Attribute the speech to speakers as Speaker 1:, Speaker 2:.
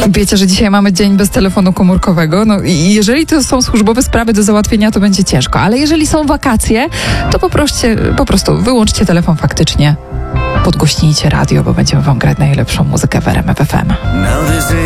Speaker 1: Wiecie, że dzisiaj mamy dzień bez telefonu komórkowego. No i jeżeli to są służbowe sprawy do załatwienia, to będzie ciężko. Ale jeżeli są wakacje, to po prostu wyłączcie telefon faktycznie. Podgłośnijcie radio, bo będziemy wam grać najlepszą muzykę w RMF FM.